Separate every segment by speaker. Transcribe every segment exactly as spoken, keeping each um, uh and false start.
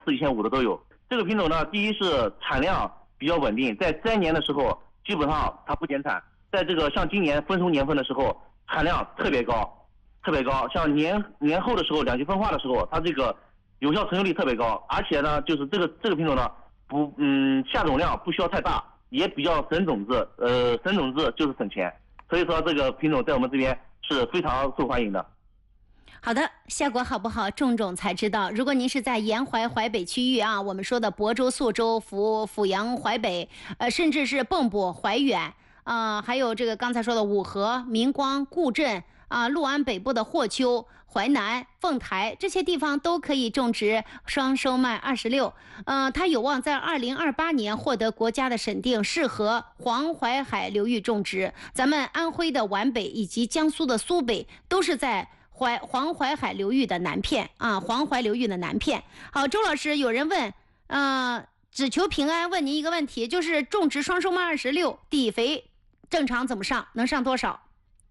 Speaker 1: 四千五的都有。这个品种呢，第一是产量比较稳定，在三年的时候基本上它不减产，在这个像今年丰收年份的时候，产量特别高，特别高。像年年后的时候，两极分化的时候，它这个有效成熟率特别高，而且呢，就是这个这个品种呢，不嗯下种量不需要太大，也比较省种子，呃省种子就是省钱，所以说这个品种在我们这边是非常受欢迎的。
Speaker 2: 好的，效果好不好，种种才知道。如果您是在沿淮淮北区域啊，我们说的亳州、宿州、阜阜阳、淮北，呃，甚至是蚌埠、怀远，啊、呃，还有这个刚才说的五河、明光、固镇啊、呃，六安北部的霍丘、淮南、凤台这些地方都可以种植双收麦二十六。呃，它有望在二零二八年获得国家的审定，适合黄淮海流域种植。咱们安徽的皖北以及江苏的苏北都是在淮黄淮海流域的南片啊，黄淮流域的南片。好，周老师，有人问，呃，只求平安，问您一个问题，就是种植双收麦二十六，底肥正常怎么上？能上多少？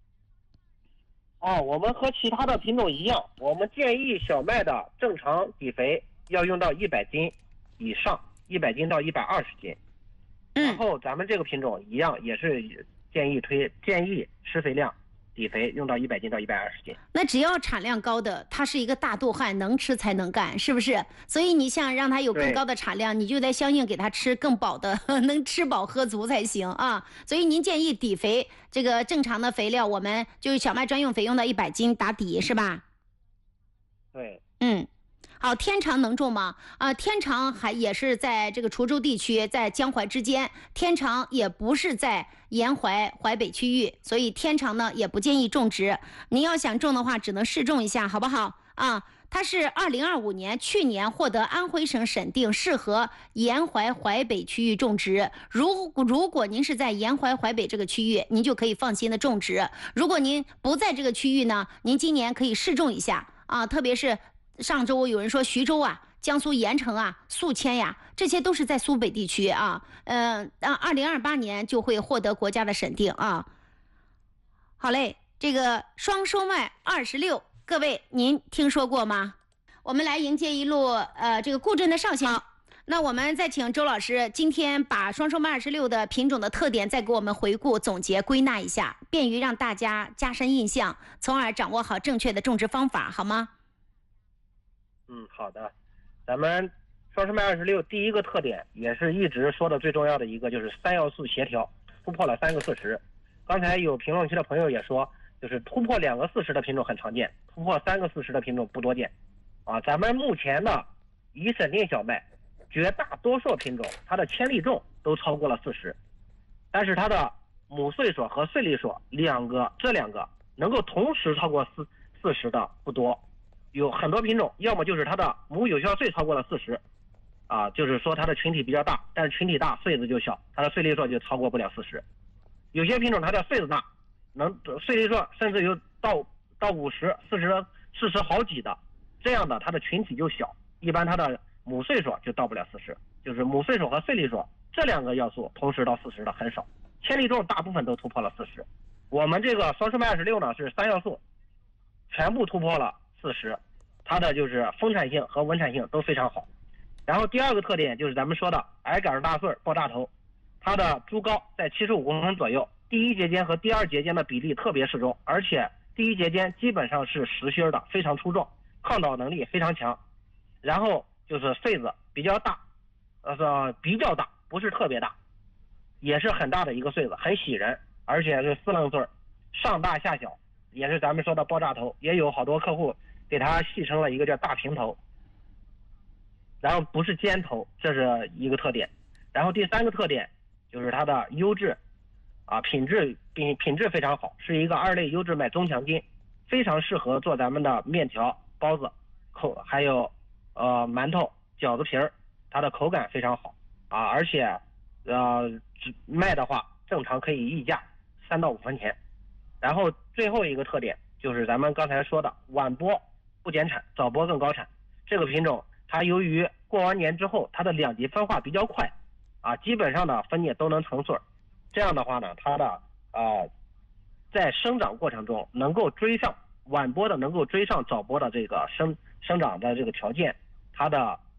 Speaker 3: 哦，我们和其他的品种一样，我们建议小麦的正常底肥要用到一百斤以上，一百斤到一百二十斤。
Speaker 2: 嗯。
Speaker 3: 然后咱们这个品种一样，也是建议推建议施肥量。底肥用到一百斤到一百二十斤，
Speaker 2: 那只要产量高的，它是一个大肚汉，能吃才能干，是不是？所以你想让它有更高的产量，你就得相应给它吃更饱的，能吃饱喝足才行啊。所以您建议底肥这个正常的肥料，我们就是小麦专用肥用到一百斤打底，是吧？
Speaker 3: 对，
Speaker 2: 嗯。好，天长能种吗？啊、呃，天长还也是在这个滁州地区，在江淮之间，天长也不是在沿淮淮北区域，所以天长呢也不建议种植。您要想种的话，只能试种一下，好不好？啊，它是二零二五年去年获得安徽省审定，适合沿淮淮北区域种植。如如果您是在沿淮淮北这个区域，您就可以放心的种植。如果您不在这个区域呢，您今年可以试种一下啊，特别是。上周有人说徐州啊、江苏盐城啊、宿迁呀，这些都是在苏北地区啊。嗯、呃，二零二八年就会获得国家的审定啊。好嘞，这个双收麦二十六，各位您听说过吗？我们来迎接一路呃这个固镇的绍兴。那我们再请周老师今天把双收麦二十六的品种的特点再给我们回顾总结归纳一下，便于让大家加深印象，从而掌握好正确的种植方法，好吗？
Speaker 3: 嗯，好的。咱们双收麦二十六第一个特点，也是一直说的最重要的一个，就是三要素协调，突破了三个四十。刚才有评论区的朋友也说，就是突破两个四十的品种很常见，突破三个四十的品种不多见。啊，咱们目前的已审定小麦，绝大多数品种它的千粒重都超过了四十，但是它的母穗数和穗粒数两个这两个能够同时超过四四十的不多。有很多品种，要么就是它的母有效穗超过了四十，啊，就是说它的群体比较大，但是群体大，穗子就小，它的穗粒数就超过不了四十。有些品种它的穗子大，能穗粒数甚至有到到五十、四十、四十好几的，这样的它的群体就小，一般它的母穗数就到不了四十，就是母穗数和穗粒数这两个要素同时到四十的很少，千粒重大部分都突破了四十。我们这个双收麦二十六呢是三要素全部突破了四十，它的就是丰产性和稳产性都非常好。然后第二个特点就是咱们说的矮杆大穗爆炸头，它的株高在七十五公分左右，第一节间和第二节间的比例特别适中，而且第一节间基本上是实心的，非常粗壮，抗倒能力非常强。然后就是穗子比较大，呃，比较大，不是特别大，也是很大的一个穗子，很喜人，而且是四棱穗，上大下小。也是咱们说的爆炸头，也有好多客户给它戏称了一个叫大平头，然后不是尖头，这是一个特点。然后第三个特点就是它的优质啊，品质品品质非常好，是一个二类优质麦中强筋，非常适合做咱们的面条、包子、口还有呃馒头、饺子皮儿，它的口感非常好啊，而且呃卖的话正常可以溢价三到五分钱。然后最后一个特点就是咱们刚才说的晚播不减产，早播更高产。这个品种它由于过完年之后它的两极分化比较快啊，基本上的分叶都能成穗，这样的话呢，它的呃在生长过程中能够追上晚播的，能够追上早播的这个生生长的这个条件，它的